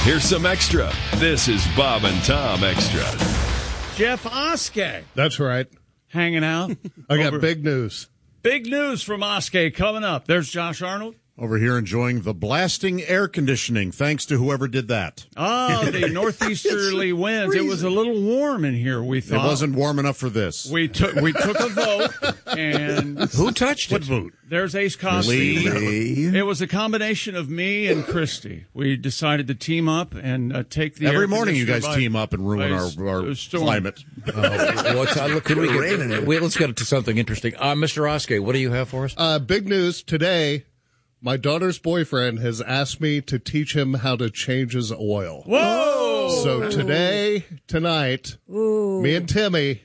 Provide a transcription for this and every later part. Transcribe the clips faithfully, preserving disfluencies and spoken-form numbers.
Here's some extra. This is Bob and Tom Extra. Jeff Oskey. That's right. Hanging out. I got Over. big news. Big news from Oskey coming up. There's Josh Arnold. Over here enjoying the blasting air conditioning, thanks to whoever did that. Oh, the northeasterly winds. It was a little warm in here, we thought. It wasn't warm enough for this. We took we took a vote, and who touched What it? vote? There's Ace Cosby. Lee. It was a combination of me and Christy. We decided to team up and uh, take the Every air morning you guys conditioner team up and ruin by our, our a storm. climate. Oh, what's, uh, look, could we get, wait, let's get to something interesting. Uh, Mister Oskey, what do you have for us? Uh, big news today. My daughter's boyfriend has asked me to teach him how to change his oil. Whoa! So today, tonight, Ooh. me and Timmy,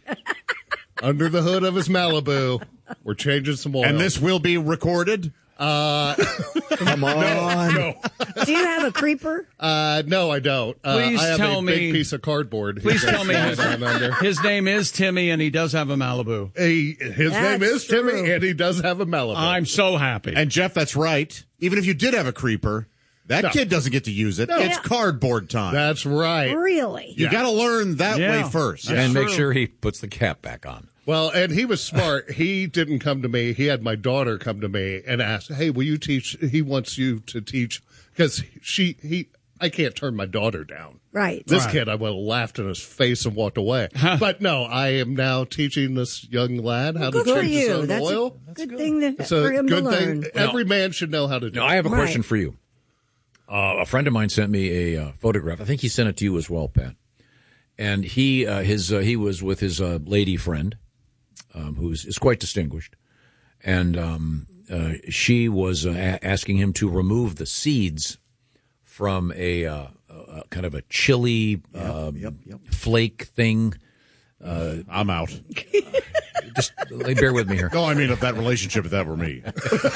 under the hood of his Malibu, we're changing some oil. And this will be recorded? Uh, Come on. no, Do you have a creeper? uh, no, I don't. Uh, Please I have tell a me- big piece of cardboard. Please tell me his, down under. his name is Timmy, and he does have a Malibu. He, his That's name is true. Timmy, and he does have a Malibu. I'm so happy. And Jeff, that's right. Even if you did have a creeper, that No. kid doesn't get to use it. No. It's Yeah. cardboard time. That's right. Really? you got to learn that Yeah. way first. That's And make true. sure he puts the cap back on. Well, and he was smart. He didn't come to me. He had my daughter come to me and ask, "Hey, will you teach?" He wants you to teach because she he. I can't turn my daughter down. Right. This kid, I would have laughed in his face and walked away. But no, I am now teaching this young lad how Good to for change his you. own That's oil. a good thing to, It's a for him good to learn. thing. Every man should know how to do. Now, it. I have a Right. question for you. Uh, a friend of mine sent me a uh, photograph. I think he sent it to you as well, Pat. And he uh, his uh, he was with his uh, lady friend, um, who is, is quite distinguished, and um, uh, she was uh, a- asking him to remove the seeds from a, uh, a kind of a chili um, yep, yep. flake thing. I'm out. Just bear with me here. No, I mean, if that relationship, if that were me.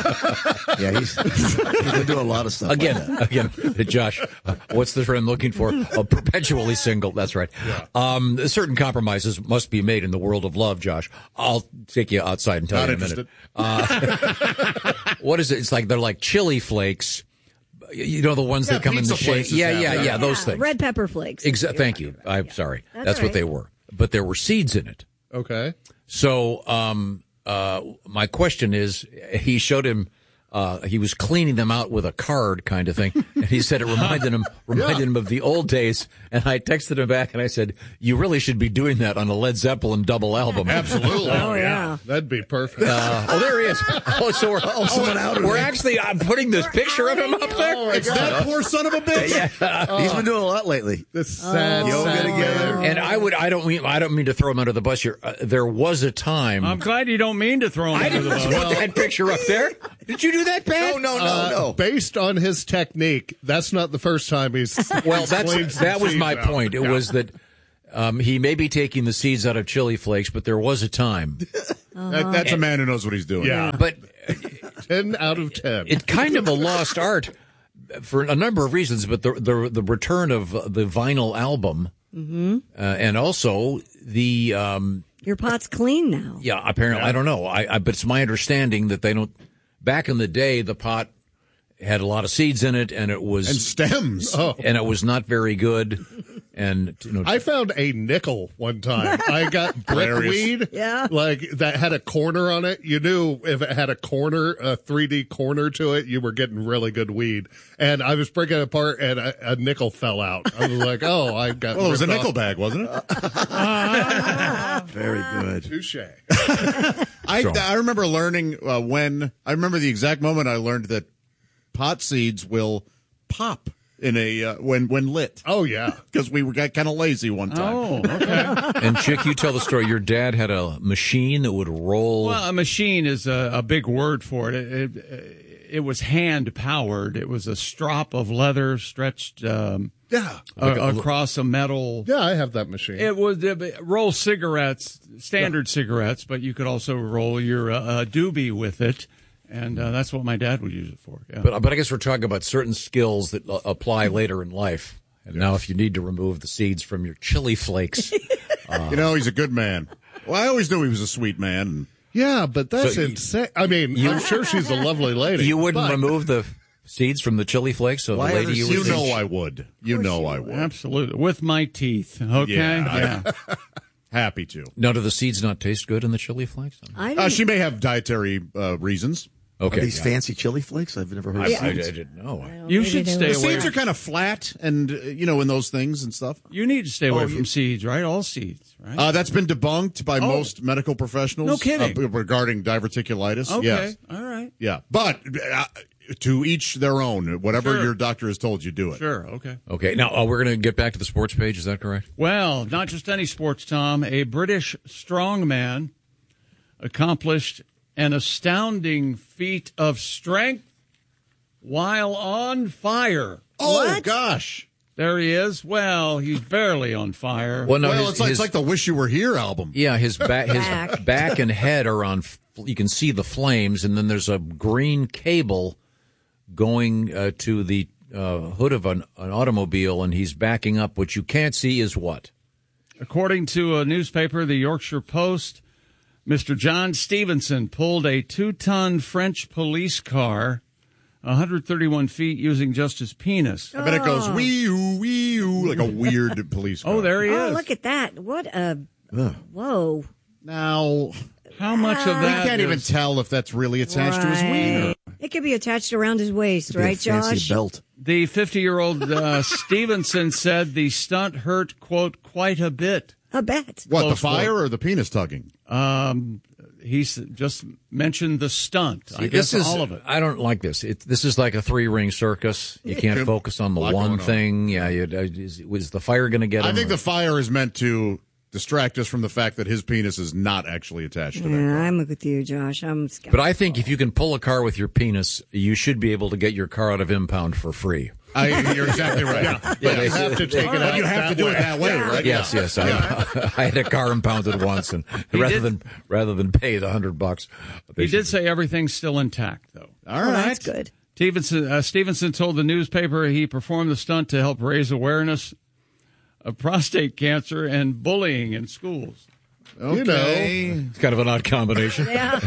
Yeah, he's, he's been doing a lot of stuff. Again, like that. again, Josh, uh, what's the friend looking for? A perpetually single. That's right. Um, certain compromises must be made in the world of love, Josh. I'll take you outside and tell Not you in a interested. minute. Uh, what is it? It's like they're like chili flakes. You know the ones Yeah, that come in the pizza shape. places Yeah, have yeah, that. yeah. Those Yeah, things. Red pepper flakes. Exa- thank you. I'm sorry. That's That's all what right. they were. But there were seeds in it. Okay. So, um, uh, my question is, he showed him, uh, he was cleaning them out with a card kind of thing. And he said it reminded him, reminded him of the old days. And I texted him back and I said, you really should be doing that on a Led Zeppelin double album. Absolutely. Oh, yeah. That'd be perfect. Uh, oh, there he is. Oh, so we're, oh, someone outed we're him. actually uh, putting this picture of him up there. It's that poor son of a bitch. He's been doing a lot lately. This sad, Yoga sad together. And I would, I don't mean, I don't mean to throw him under the bus here. Uh, there was a time. I'm glad you don't mean to throw him I under didn't the bus. put that picture up there. Did you do that, Pat? No, no, no, Uh, no. Based on his technique, that's not the first time he's. Well, he's that's cleaned some that was seeds my out. point. It Yeah. was that um, he may be taking the seeds out of chili flakes, but there was a time. That, that's a man who knows what he's doing. Yeah. But ten out of ten. it's kind of a lost art for a number of reasons. But the the, the return of the vinyl album, uh, and also the um, Your pot's clean now. yeah. Apparently, I don't know. I, I but it's my understanding that they don't. Back in the day, the pot had a lot of seeds in it, and it was And stems. Oh. and it was not very good. And you know, I found a nickel one time. I got brickweed, Yeah. like that had a corner on it. You knew if it had a corner, a three D corner to it, you were getting really good weed. And I was breaking it apart, and a, a nickel fell out. I was like, "Oh, I got." Well, it was a ripped nickel off. bag, wasn't it? Very good. Touche. I, I remember learning uh, when, I remember the exact moment I learned that pot seeds will pop in a, uh, when, when lit. Oh yeah. Because we were got kind of lazy one time. Oh, okay. and Chick, you tell the story. Your dad had a machine that would roll. Well, a machine is a, a big word for it. It, it. it was hand powered. It was a strop of leather stretched um, Yeah. a, across a metal. Yeah, I have that machine. It would uh, roll cigarettes, standard cigarettes, but you could also roll your uh, uh, doobie with it, and uh, that's what my dad would use it for. Yeah. But but I guess we're talking about certain skills that uh, apply later in life. And now, if you need to remove the seeds from your chili flakes, You know, he's a good man. Well, I always knew he was a sweet man. yeah, but that's So you- insane. I mean, I'm sure she's a lovely lady. you wouldn't but- remove the seeds from the chili flakes of Why the are lady there you seeds? were You know I would. You know I would. Absolutely. With my teeth. Okay. Yeah. Yeah. Happy to. Now, do the seeds not taste good in the chili flakes? I Uh, didn't, she may have dietary uh, reasons. Okay. Are these yeah. fancy chili flakes? I've never heard I, of I, I seeds. didn't know. You maybe should they stay were- The away. seeds are kind of flat and, uh, you know, in those things and stuff. You need to stay away Oh, from you- seeds, right? All seeds, right? Uh, that's been debunked by most medical professionals. No kidding. uh, regarding diverticulitis. okay. Yes. All right. Yeah. But uh, to each their own. Whatever Sure. your doctor has told you, do it. Sure. Okay. Okay. Now, uh, we're going to get back to the sports page. Is that correct? Well, not just any sports, Tom. A British strongman accomplished an astounding feat of strength while on fire. Oh, What? gosh. There he is. Well, he's barely on fire. Well, no, well, his, it's, like, his- it's like the Wish You Were Here album. yeah, his back, his Back. back and head are on. f- You can see the flames, and then there's a green cable going uh, to the uh, hood of an, an automobile, and he's backing up. What you can't see is what. According to a newspaper, the Yorkshire Post, Mister John Stevenson pulled a two-ton French police car one hundred thirty-one feet using just his penis. I bet it goes wee-oo, wee-oo, like a weird police car. Oh, there he oh, is. look at that. What a. Whoa. Now, How much of we that can't even is- tell if that's really attached to his wiener. Right. It could be attached around his waist, Be a right, fancy Josh? belt. The fifty-year-old uh, Stevenson said the stunt hurt, quote, quite a bit. A bet. What, the Close fire quote. or the penis tugging? Um, he's just mentioned the stunt. I See, guess this is, all of it. I don't like this. It, this is like a three ring circus. You can't Good. focus on the Lot one going on. thing. Yeah, you, uh, is, was the fire going to get him? I think or- the fire is meant to distract us from the fact that his penis is not actually attached to that. Yeah, car. I'm with you, Josh. I'm skeptical. But I think if you can pull a car with your penis, you should be able to get your car out of impound for free. I, you're exactly right. yeah. But you have to take it But out you have to that do way. it that way, right? Yes, yes. I, I had a car impounded once, and rather did- than rather than pay the hundred bucks, they He should- did say everything's still intact, though. All Well, right. that's good. Stevenson, uh, Stevenson told the newspaper he performed the stunt to help raise awareness of prostate cancer and bullying in schools. Okay. It's kind of an odd combination. Yeah.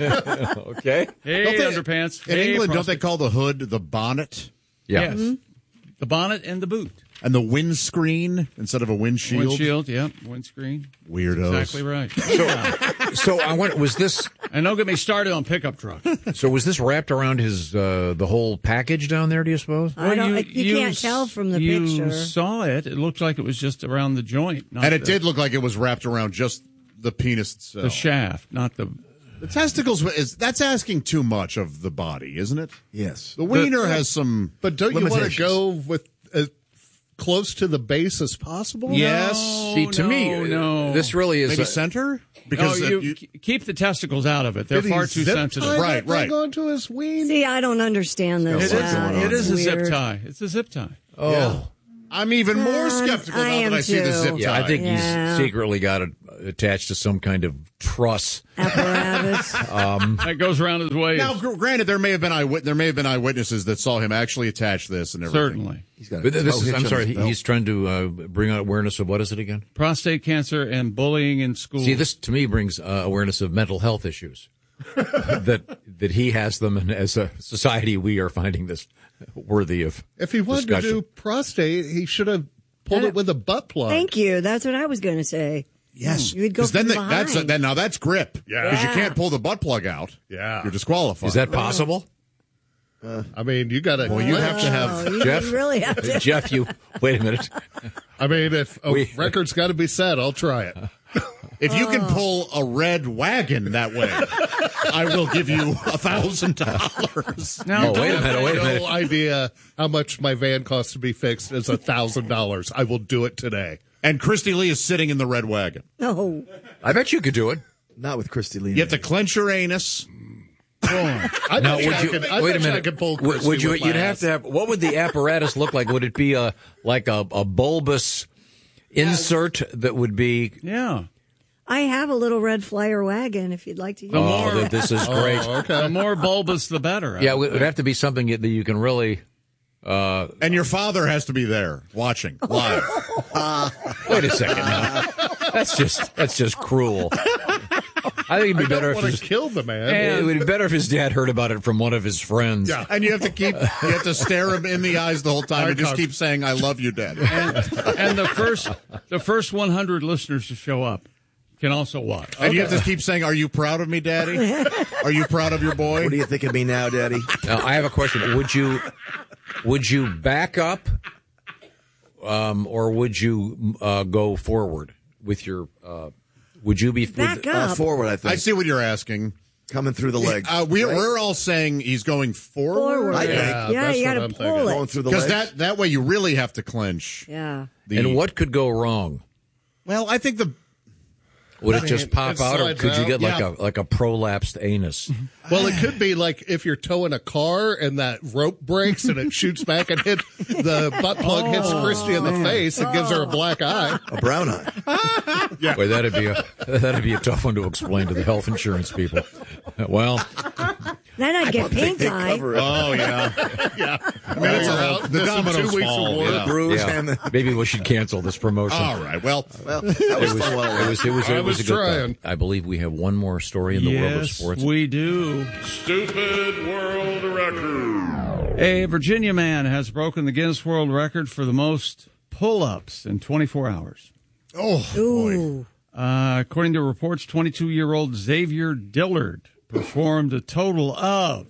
Okay. Hey, Don't they- underpants. In Hey, England, don't they prostate- call the hood the bonnet Yeah. Yes. The bonnet and the boot. and the windscreen instead of a windshield? Windshield, yep. Windscreen. Weirdos. Exactly right. Yeah. So I went. Was this? And don't get me started on pickup truck. So was this wrapped around his uh, the whole package down there? Do you suppose? I don't, you, can't s- tell from the you picture. saw it. It looked like it was just around the joint. Not And it the, did look like it was wrapped around just the penis itself. The shaft, not the... The testicles is that's asking too much of the body, isn't it? Yes. The wiener has some. But don't you want to Limitations. go with as close to the base as possible? Yes. See, to no, me, no. this really is. Maybe a- center No, because uh, you, you- keep the testicles out of it. They're Did he far too zip sensitive. tie Right, that right. thing onto his ween? See, I don't understand this. It is, Uh, it it's is a zip weird. tie. It's a zip tie. oh. I'm even more Um, skeptical I now that am I see the too. zip tie. Yeah, I think Yeah. he's secretly got it attached to some kind of truss. Apparatus. That goes around his waist. Now, gr- granted, there may have been eyewit- there may have been eyewitnesses that saw him actually attach this and everything. Certainly. He's got a But this toe is, hitch I'm on sorry, his he- belt. he's trying to uh, bring out awareness of what is it again? Prostate cancer and bullying in school. See, this to me brings uh, awareness of mental health issues. that that he has them, and as a society, we are finding this worthy of If he wanted discussion. to do prostate, he should have pulled it with a butt plug. Thank you. That's what I was going to say. Yes, You would go because then from the, that's behind. then now that's grip. Yeah. because you Yeah. can't pull the butt plug out. Yeah. you're disqualified. Is that possible? I mean, you got to. Well, you have to have. Oh, you Jeff? really have to. Jeff, you wait a minute. I mean, if a We- record's got to be set, I'll try it. If you can pull a red wagon that way, I will give you a thousand dollars. Now, Oh, wait a don't- minute, wait a no minute. idea how much my van costs to be fixed is a thousand dollars. I will do it today. And Christy Lee is sitting in the red wagon. No. I bet you could do it. Not with Christy Lee. You have to clench your anus. I Now, bet you would I you could- I wait a bet you I minute? could pull Would- Christy would you? with my You'd have ass. to have. What would the apparatus look like? Would it be a like a, a bulbous insert that would be? Yeah. I have a little red flyer wagon if you'd like to use The Oh, more- th- this is great. Oh, okay. The more bulbous, the better. Yeah, it would have to be something that you can really. Uh, And your father has to be there watching live. wait a second now. That's just that's just cruel. I think it'd be I better don't if want his, to kill the man. it would be better if his dad heard about it from one of his friends. Yeah. And you have to keep, you have to stare him in the eyes the whole time Eye and just contact. keep saying, I love you, Dad. And, and the first the first one hundred listeners to show up can also watch. And you have to keep saying, are you proud of me, Daddy? Are you proud of your boy? What do you think of me now, Daddy? Now, I have a question. Would you would you back up, um, or would you uh, go forward with your? Uh, would you be Back would, up. Uh, forward, I think. I see what you're asking. Coming through the legs. Uh, we, right? We're all saying he's going forward. Forward. I think. Yeah, that's you got what to I'm pull thinking. Going it. through the Because legs. that, that way you really have to clench. Yeah. The, and what could go wrong? Well, I think the Would it I just mean, pop it out, or slides could you out. get like Yeah. a like a prolapsed anus? Well, it could be like if you're towing a car and that rope breaks and it shoots back and hit the butt plug hits Christy in the face and gives her a black eye. A brown eye. Boy, that'd be a that'd be a tough one to explain to the health insurance people. Well, Then I'd get pink They eye. cover it. oh yeah, Yeah. I mean, it's You're a- out, the missing dominoes two weeks fall, of work. yeah. Bruise yeah, and the, maybe we should cancel this promotion. all right. Well, well, that It was was, fun while it was, it was, I it was was a good trying. thought. I believe we have one more story in the world of Yes, sports. we do. Stupid world record. A Virginia man has broken the Guinness World Record for the most pull-ups in twenty-four hours. oh, Ooh. Uh, according to reports, twenty-two-year-old Xavier Dillard performed a total of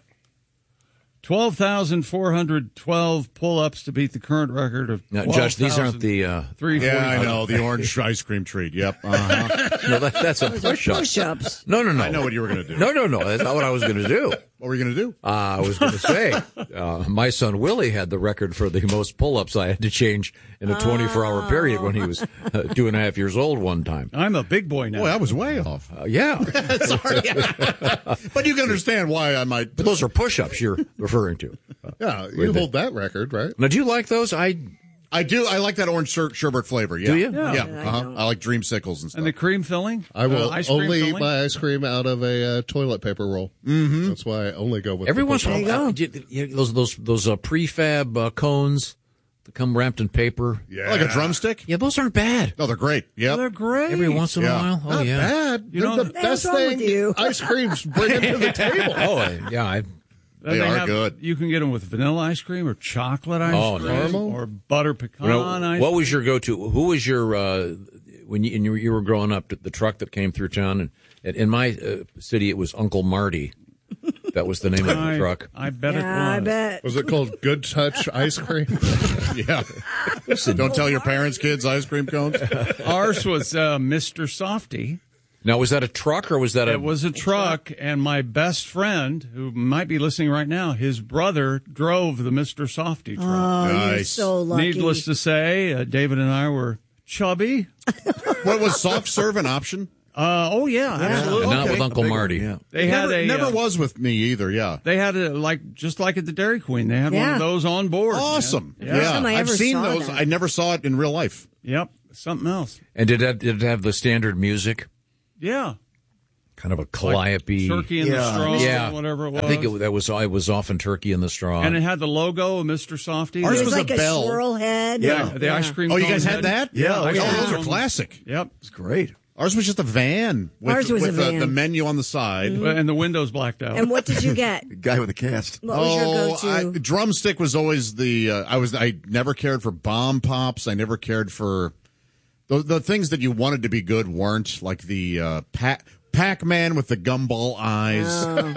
twelve thousand four hundred twelve pull-ups to beat the current record of Now, Josh, these aren't the. Uh, three yeah, I forty. know the orange ice cream treat. Yep. Uh-huh. no, that, that's a Those are push-up. push-ups. No, no, no. I know what you were going to do. No, no, no. That's not what I was going to do. What were you going to do? Uh, I was going to say, uh, my son Willie had the record for the most pull-ups I had to change in a twenty-four hour period when he was uh, two and a half years old one time. I'm a big boy now. Boy, I was way off. Uh, yeah. Sorry. But you can understand why I might. But those are push-ups you're referring to. Uh, Yeah, you the- hold that record, right? now, do you like those? I I do. I like that orange sherbet, sherbet flavor. Yeah. Do you? Yeah. Yeah. uh-huh. don't. I like dreamsicles and stuff. and the cream filling? I will Uh, ice cream only eat filling? my ice cream out of a uh, toilet paper roll. Mm-hmm. That's why I only go with every the once in a push-up. while, you- you- those those those uh, prefab uh, cones that come wrapped in paper. Yeah. Like a drumstick? Yeah, those aren't bad. No, they're great. Yep. They're great. Every once in Yeah. a while. Oh Not yeah. bad. You They're know- the What the hell's best wrong with thing you? ice creams bring to the table. Oh uh, yeah. I, And They are have- good. You can get them with vanilla ice cream or chocolate ice Oh, cream nice. or butter pecan you know, ice what was your go-to? Who was your uh, when you, and you you were growing up? The truck that came through town, and, and in my uh, city, it was Uncle Marty. That was the name of the I, truck. I bet it was. Yeah, I bet. Was it called Good Touch ice cream? Yeah. Don't tell your parents, kids, ice cream cones. Ours was uh, Mister Softy. Now, was that a truck or was that a? It was a truck, and my best friend, who might be listening right now, his brother drove the Mister Softy truck. Oh, you're Nice. so lucky. Needless to say, uh, David and I were chubby. What was soft serve an option? Uh, oh yeah, absolutely. not okay. with Uncle Marty. Yeah. They had never, a never uh, was with me either. Yeah. They had a like just like at the Dairy Queen. They had one Yeah. of those on board. man. Awesome. Yeah. Yeah. First time I I've ever seen saw those. that. I never saw it in real life. Yep. Something else. And did it, did it have the standard music? Yeah. Kind of a calliope. Turkey in the Yeah. straw, Yeah, whatever it was. I think it, that was it was often turkey in the straw. and it had the logo of Mister Softy. Ours It The- was was a like a, bell. swirl head. yeah, the ice cream. Oh, you cone guys had that? Yeah, Yeah, ice yeah. cream Oh, those are cone. classic. Yep. It's great. Ours was just a van with, Ours was a with van. The, the menu on the side. And the windows blacked out. And what did you get? The guy with the cast. What was your Oh, go-to? I, drumstick was always the. Uh, I was. I never cared for bomb pops. I never cared for the the things that you wanted to be good weren't like the uh, Pac Pac Man with the gumball eyes. Oh.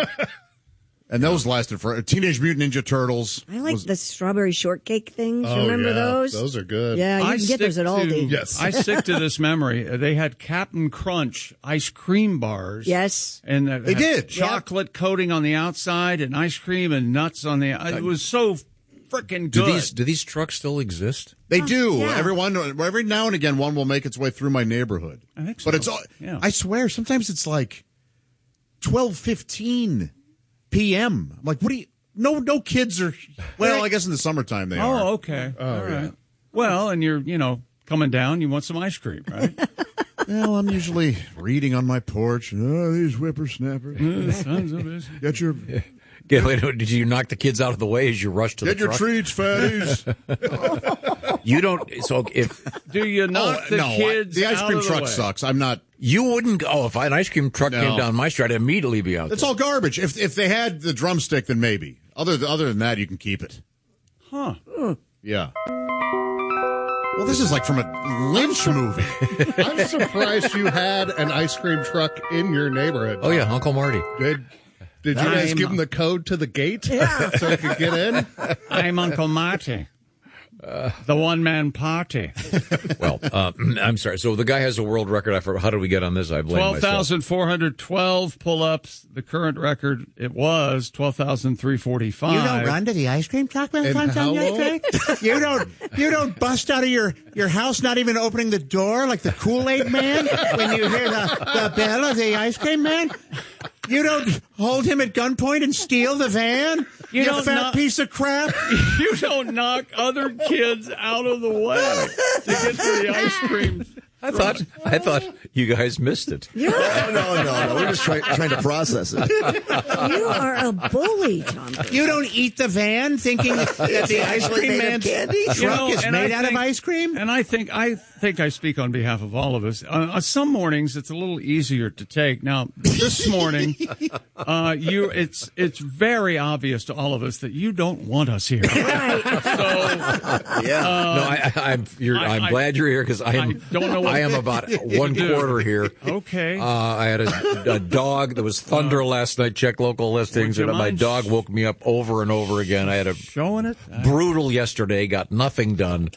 And those lasted for Teenage Mutant Ninja Turtles. I like was- the strawberry shortcake things. Oh, Remember yeah. those? Those are good. Yeah, you I can get stick those at to- Aldi. Yes. I stick to this memory. Uh, They had Captain Crunch ice cream bars. Yes. And that They had did. chocolate coating on the outside and ice cream and nuts on the. It was so freaking do good. these do these trucks still exist? They do. yeah. Every one, every now and again, one will make its way through my neighborhood. I think But so. it's all. Yeah. I swear, sometimes it's like twelve fifteen p.m. I'm like, what do you? No, no kids are. Well, I guess in the summertime they are. Oh, okay. All right. Well, and you're, you know, coming down, you want some ice cream, right? Well, I'm usually reading on my porch. Oh, these whippersnappers. Sons of bitches. Get your Get, wait, did you knock the kids out of the way as you rushed to get the your truck? treats, fatties. You don't. So if Do you knock Oh, the no, I- kids the ice out cream of the truck way? sucks. I'm not. you wouldn't. Oh, if an ice cream truck No. came down my street, I'd immediately be out. It's there. all garbage. If if they had the drumstick, then maybe. Other other than that, you can keep it. Huh. Yeah. Well, this is like from a Lynch movie. I'm surprised you had an ice cream truck in your neighborhood. Oh yeah, Uncle Marty. Did, did you guys I'm- give him the code to the gate Yeah. so he could get in? I'm Uncle Marty. The one-man party. Well, uh, I'm sorry. So the guy has a world record. I forgot. How did we get on this? I blame twelve myself. thousand four hundred twelve pull-ups. The current record, it was twelve thousand three hundred forty-five. You don't run to the ice cream truck when And it's how on long? Sunday? You don't. You don't bust out of your, your house, not even opening the door like the Kool-Aid man when you hear the, the bell of the ice cream man. You don't hold him at gunpoint and steal the van. You You, don't fat knock- piece of crap. You don't knock other kids out of the way to get to the ice cream. I thought. I thought you guys missed it. You're, No, no, no, no. We're just try, trying to process it. you are a bully, Tom. You don't eat the van thinking that the ice actually cream made of man's candy? truck You know, is and I made out of think- ice cream. And I think I think I speak on behalf of all of us. Uh, on some mornings, it's a little easier to take. Now, this morning, uh, you it's it's very obvious to all of us that you don't want us here. Right. So Yeah. no, I, I, I'm. You're, I- I'm I- glad you're here because I am. I don't know what- I am about one do. quarter here. Okay. Uh, I had a, a dog. There was thunder last night. Check local listings, Would you and my mind dog woke me up over and over again. I had a showing it. brutal yesterday. Got nothing done.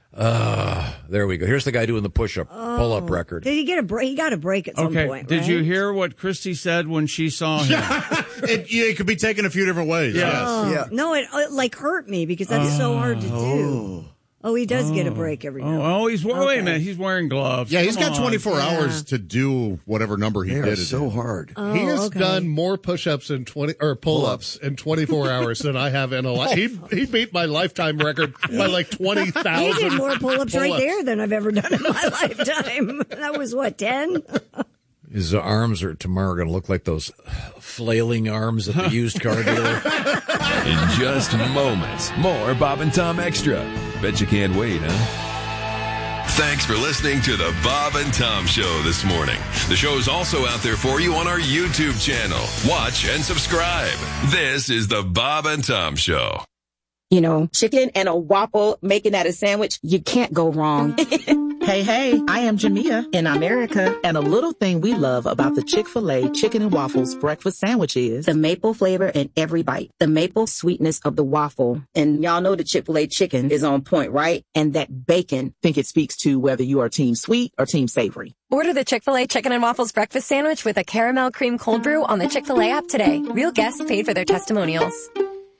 Uh, there we go. Here's the guy doing the push-up pull-up record. Did he get a break? He got a break at some Okay. point. Did right? you hear what Christy said when she saw him? it, yeah, it could be taken a few different ways. Yeah. Yes. Oh, Yeah. no, it, it like hurt me because that's so hard to do. Oh, he does get a break every now. Oh, oh, he's wait a Okay. minute. He's wearing gloves. Yeah, he's Come got on. twenty-four Yeah. hours to do whatever number he They did. are it so in. hard. Oh, He has okay. done more push-ups in twenty or pull-ups in twenty-four hours than I have in a life. He he beat my lifetime record by like twenty He thousand. did more pull-ups right there than I've ever done in my lifetime. That was what, ten? His arms are tomorrow going to look like those flailing arms at the used car dealer. In just moments, more Bob and Tom Extra. Bet you can't wait, huh? Thanks for listening to the Bob and Tom Show this morning. The show's also out there for you on our YouTube channel. Watch and subscribe. This is the Bob and Tom Show. You know, chicken and a waffle, making that a sandwich, you can't go wrong. Hey, hey, I am Jamia in America, and a little thing we love about the Chick-fil-A Chicken and Waffles breakfast sandwich is The maple flavor in every bite, the maple sweetness of the waffle. And y'all know the Chick-fil-A chicken is on point, right? And that bacon. I think it speaks to whether you are team sweet or team savory. Order the Chick-fil-A Chicken and Waffles breakfast sandwich with a caramel cream cold brew on the Chick-fil-A app today. Real guests paid for their testimonials.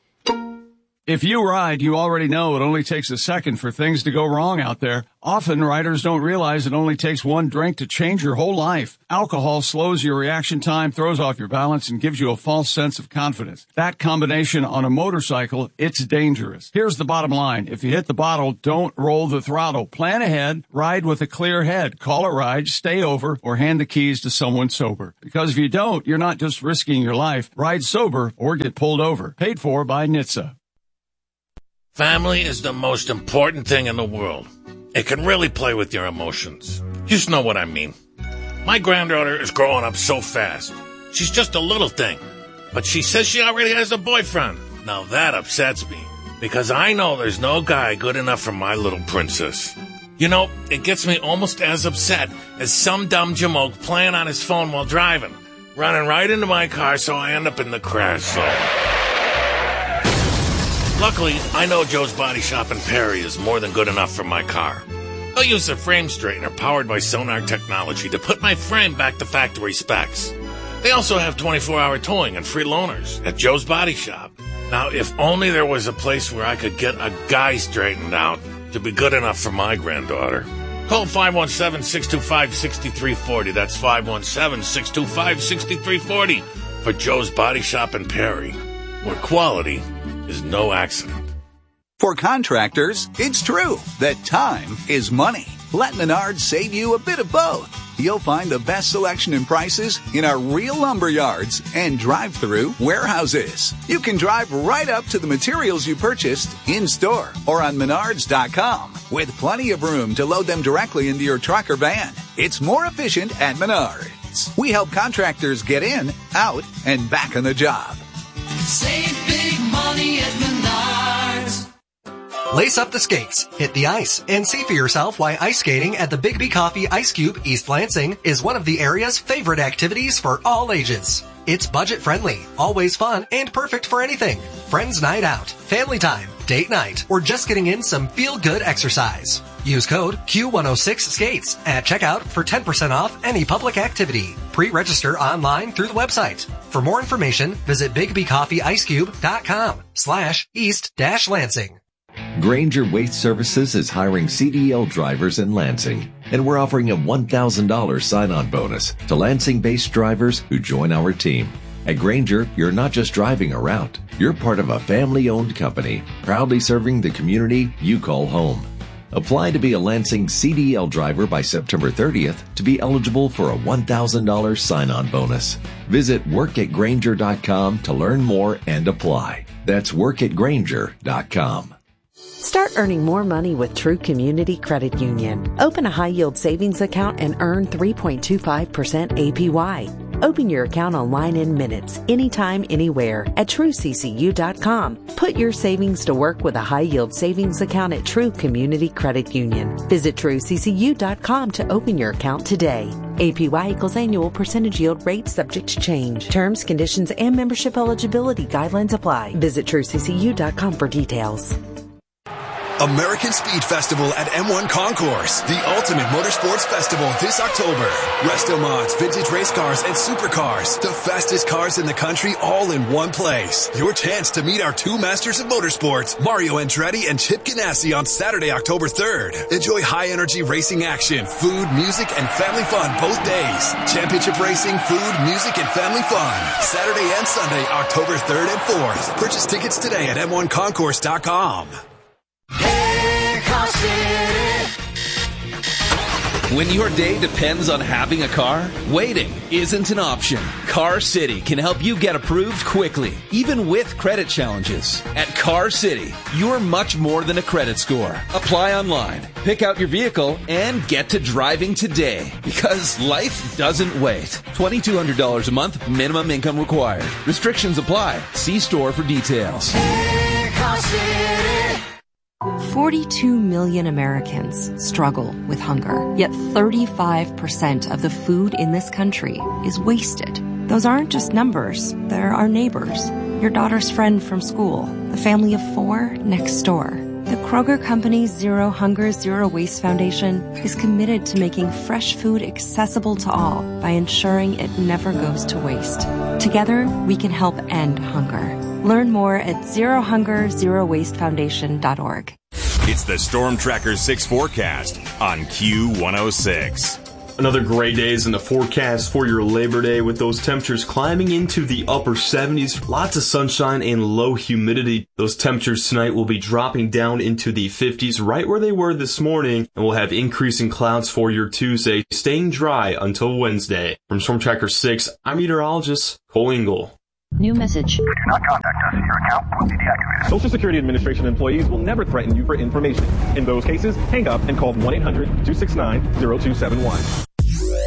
If you ride, you already know it only takes a second for things to go wrong out there. Often, riders don't realize it only takes one drink to change your whole life. Alcohol slows your reaction time, throws off your balance, and gives you a false sense of confidence. That combination on a motorcycle, it's dangerous. Here's the bottom line. If you hit the bottle, don't roll the throttle. Plan ahead, ride with a clear head. Call a ride, stay over, or hand the keys to someone sober. Because if you don't, you're not just risking your life. Ride sober or get pulled over. Paid for by N H T S A. Family is the most important thing in the world. It can really play with your emotions. You just know what I mean. My granddaughter is growing up so fast. She's just a little thing. But she says she already has a boyfriend. Now that upsets me. Because I know there's no guy good enough for my little princess. You know, it gets me almost as upset as some dumb jamoke playing on his phone while driving. Running right into my car so I end up in the crash zone. Luckily, I know Joe's Body Shop in Perry is more than good enough for my car. They'll use their frame straightener powered by Sonar technology to put my frame back to factory specs. They also have twenty-four hour towing and free loaners at Joe's Body Shop. Now, if only there was a place where I could get a guy straightened out to be good enough for my granddaughter. Call five one seven, six two five, six three four zero. That's five one seven, six two five, six three four zero for Joe's Body Shop in Perry, where quality is no accident. For contractors, it's true that time is money. Let Menards save you a bit of both. You'll find the best selection and prices in our real lumber yards and drive-through warehouses. You can drive right up to the materials you purchased in-store or on menards dot com. with plenty of room to load them directly into your truck or van. It's more efficient at Menards. We help contractors get in, out, and back on the job. Save big money at Menards. Lace up the skates, hit the ice, and see for yourself why ice skating at the Big B Coffee Ice Cube East Lansing is one of the area's favorite activities for all ages. It's budget-friendly, always fun, and perfect for anything. Friends night out, family time, date night, or just getting in some feel-good exercise. Use code Q one oh six skates at checkout for ten percent off any public activity. Pre-register online through the website. For more information, visit bigbcoffeeicecube.com slash east dash Lansing. Grainger Waste Services is hiring C D L drivers in Lansing, and we're offering a one thousand dollars sign-on bonus to Lansing-based drivers who join our team. At Grainger, you're not just driving a route. You're part of a family-owned company, proudly serving the community you call home. Apply to be a Lansing C D L driver by September thirtieth to be eligible for a one thousand dollars sign-on bonus. Visit work at grainger dot com to learn more and apply. That's work at grainger dot com. Start earning more money with True Community Credit Union. Open a high-yield savings account and earn three point two five percent A P Y. Open your account online in minutes, anytime, anywhere at true c c u dot com. Put your savings to work with a high-yield savings account at True Community Credit Union. Visit true c c u dot com to open your account today. A P Y equals annual percentage yield rate subject to change. Terms, conditions, and membership eligibility guidelines apply. Visit true c c u dot com for details. American Speed Festival at M one Concourse, the ultimate motorsports festival this October. Resto mods, vintage race cars, and supercars. The fastest cars in the country all in one place. Your chance to meet our two masters of motorsports, Mario Andretti and Chip Ganassi, on Saturday, October third. Enjoy high-energy racing action, food, music, and family fun both days. Championship racing, food, music, and family fun. Saturday and Sunday, October third and fourth. Purchase tickets today at m one concourse dot com. Hey, Car City. When your day depends on having a car, waiting isn't an option. Car City can help you get approved quickly, even with credit challenges. At Car City, you're much more than a credit score. Apply online, pick out your vehicle, and get to driving today. Because life doesn't wait. twenty-two hundred dollars a month, minimum income required. Restrictions apply. See store for details. Hey, Car City. forty-two million Americans struggle with hunger, yet thirty-five percent of the food in this country is wasted. Those aren't just numbers, they're our neighbors, your daughter's friend from school, the family of four next door. The Kroger Company's Zero Hunger, Zero Waste Foundation is committed to making fresh food accessible to all by ensuring it never goes to waste. Together, we can help end hunger. Learn more at zero hunger zero waste foundation dot org. It's the Storm Tracker six forecast on Q one oh six. Another gray days in the forecast for your Labor Day, with those temperatures climbing into the upper seventies. Lots of sunshine and low humidity. Those temperatures tonight will be dropping down into the fifties, right where they were this morning, and we'll have increasing clouds for your Tuesday, staying dry until Wednesday. From Storm Tracker six, I'm meteorologist Cole Engel. New message. Do not contact us. Your account will be deactivated. Social Security Administration employees will never threaten you for information. In those cases, hang up and call one eight hundred two six nine zero two seven one.